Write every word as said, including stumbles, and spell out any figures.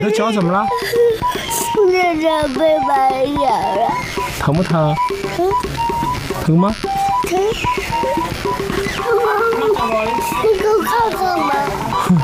你的脚怎么了？ 现在被白咬了。 疼不疼？ 疼。 疼吗？ 疼。妈妈，你给我看看吗？